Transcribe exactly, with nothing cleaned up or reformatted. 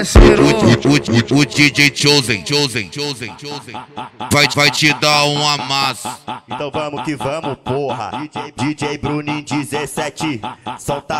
parceiro. O, o, o, o D J Chosen, Chosen, Chosen, Chosen vai, vai te dar um amasso. Então vamos que vamos, porra. D J, D J Bruninho dezessete, solta